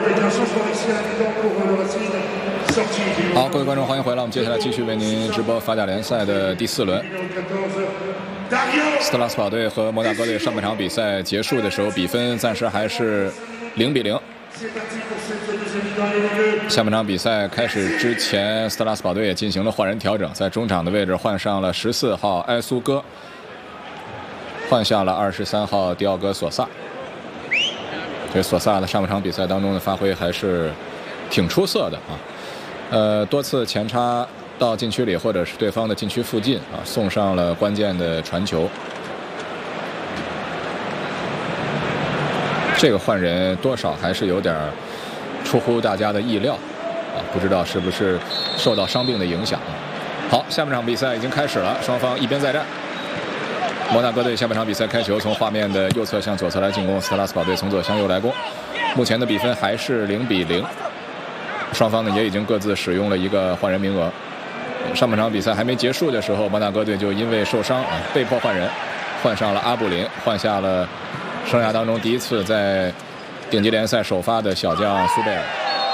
好，各位观众，欢迎回来。我们接下来继续为您直播法甲联赛的第4轮。斯特拉斯堡队和摩纳哥队上半场比赛结束的时候，比分暂时还是0-0。下半场比赛开始之前，斯特拉斯堡队也进行了换人调整，在中场的位置换上了14号埃苏戈，换下了23号迪奥戈索萨。这索萨的上半场比赛当中的发挥还是挺出色的啊。多次前插到禁区里或者是对方的禁区附近啊，送上了关键的传球。这个换人多少还是有点出乎大家的意料啊，不知道是不是受到伤病的影响。好，下半场比赛已经开始了，双方一边再战。摩纳哥队下半场比赛开球，从画面的右侧向左侧来进攻，斯特拉斯堡队从左向右来攻。目前的比分还是0-0，双方呢也已经各自使用了一个换人名额。上半场比赛还没结束的时候，摩纳哥队就因为受伤被迫换人，换上了阿布林，换下了生涯当中第一次在顶级联赛首发的小将苏贝尔。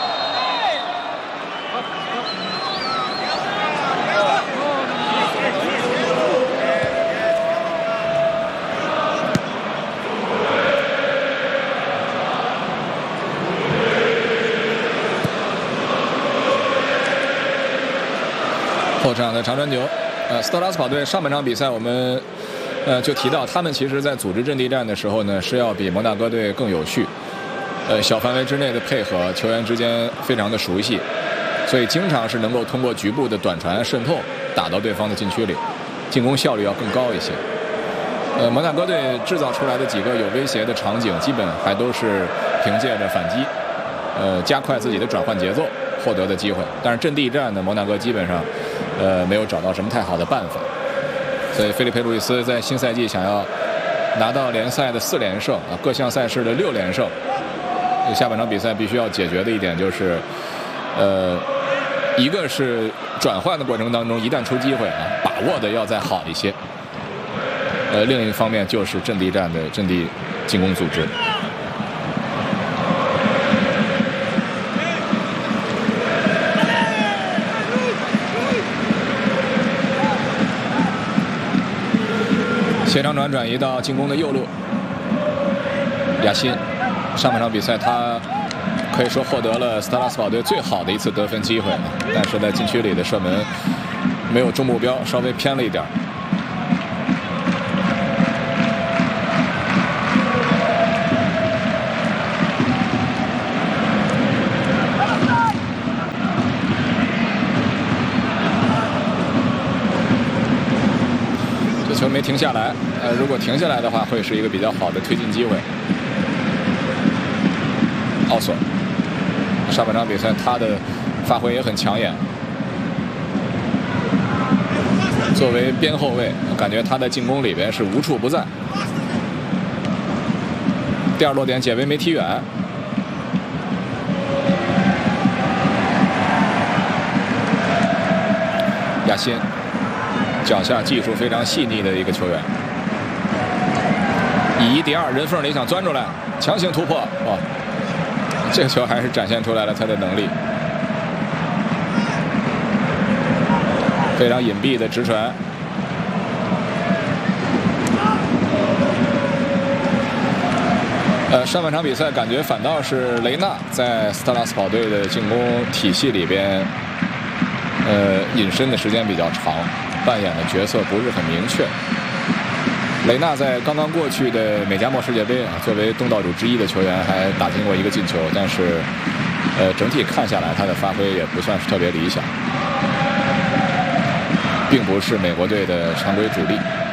后场的长传球，斯特拉斯堡队上半场比赛我们就提到，他们其实在组织阵地战的时候呢，是要比摩纳哥队更有序。小范围之内的配合，球员之间非常的熟悉，所以经常是能够通过局部的短传渗透打到对方的禁区里，进攻效率要更高一些。摩纳哥队制造出来的几个有威胁的场景，基本还都是凭借着反击，加快自己的转换节奏获得的机会。但是阵地战呢，摩纳哥基本上没有找到什么太好的办法。所以菲利佩·路易斯在新赛季想要拿到联赛的4连胜啊，各项赛事的6连胜。下半场比赛必须要解决的一点就是，一个是转换的过程当中，一旦出机会啊，把握的要再好一些。另一方面就是阵地战的阵地进攻组织。斜长传转移到进攻的右路，亚辛。上半场比赛他可以说获得了斯特拉斯堡队最好的一次得分机会，但是在禁区里的射门没有中目标，稍微偏了一点。这球没停下来，如果停下来的话，会是一个比较好的推进机会。奥索上半场比赛他的发挥也很抢眼，作为边后卫，感觉他在进攻里边是无处不在。第二落点解围没踢远，亚辛脚下技术非常细腻的一个球员，以1敌2，人缝里想钻出来，强行突破，哇！这个球还是展现出来了他的能力，非常隐蔽的直传。上半场比赛感觉反倒是雷纳在斯特拉斯堡队的进攻体系里边，隐身的时间比较长，扮演的角色不是很明确。雷纳在刚刚过去的美加墨世界杯啊，作为东道主之一的球员，还打进过一个进球，但是整体看下来，他的发挥也不算是特别理想，并不是美国队的常规主力。